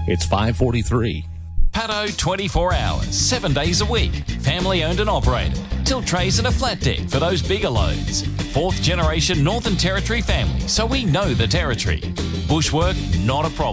It's 543. Pato 24 hours, 7 days a week. Family owned and operated. Tilt trays and a flat deck for those bigger loads. 4th generation Northern Territory family, so we know the territory. Bushwork, not a problem.